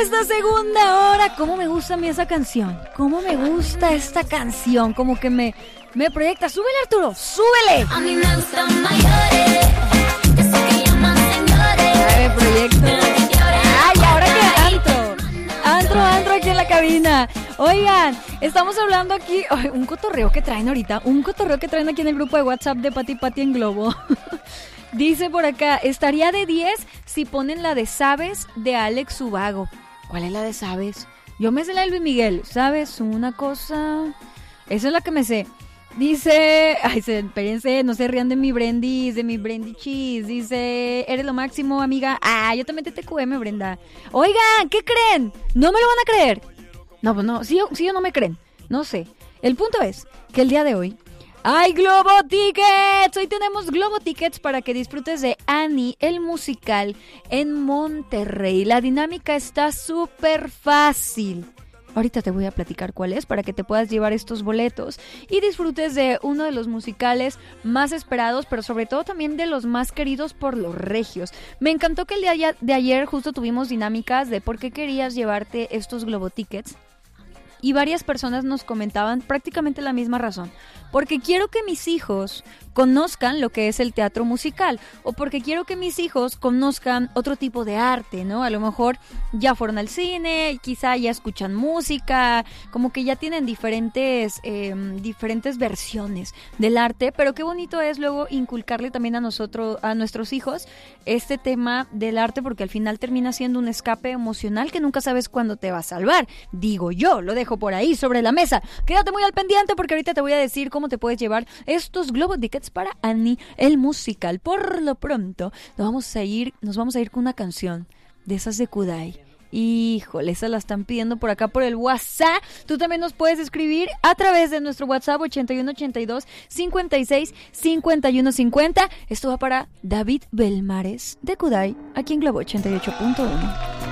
Esta segunda hora, cómo me gusta a mí esa canción, cómo me gusta esta canción, como que me proyecta. Súbele, Arturo, súbele. A mí me gustan mayores, eso que llaman señores. Ay, me proyecto. Ay, ahora que antro aquí en la cabina. Oigan, estamos hablando aquí, un cotorreo que traen ahorita, aquí en el grupo de WhatsApp de Pati en Globo. Dice por acá, estaría de 10 si ponen la de Sabes de Alex Ubago. ¿Cuál es la de Sabes? Yo me sé la de Luis Miguel. ¿Sabes una cosa? Esa es la que me sé. Dice, espérense, no se rían de mi Brendis, Cheese. Dice, eres lo máximo, amiga. Yo también te TQM, Brenda. Oigan, ¿qué creen? ¿No me lo van a creer? No, pues no, sí o no me creen. No sé. El punto es que el día de hoy ¡hay Globo Tickets! Hoy tenemos Globo Tickets para que disfrutes de Annie, el musical, en Monterrey. La dinámica está súper fácil. Ahorita te voy a platicar cuál es para que te puedas llevar estos boletos y disfrutes de uno de los musicales más esperados, pero sobre todo también de los más queridos por los regios. Me encantó que el día de ayer justo tuvimos dinámicas de por qué querías llevarte estos Globo Tickets. Y varias personas nos comentaban prácticamente la misma razón. Porque quiero que mis hijos conozcan lo que es el teatro musical. O porque quiero que mis hijos conozcan otro tipo de arte, ¿no? A lo mejor ya fueron al cine, quizá ya escuchan música. Como que ya tienen diferentes versiones del arte. Pero qué bonito es luego inculcarle también a nuestros hijos este tema del arte. Porque al final termina siendo un escape emocional que nunca sabes cuándo te va a salvar. Digo yo, lo dejo por ahí sobre la mesa. Quédate muy al pendiente porque ahorita te voy a decir cómo te puedes llevar estos Globo Tickets para Annie, el musical. Por lo pronto, nos vamos a ir con una canción de esas de Kudai. Híjole, esas la están pidiendo por acá por el WhatsApp. Tú también nos puedes escribir a través de nuestro WhatsApp 8182 56 51 50. Esto va para David Belmares de Kudai, aquí en Globo 88.1.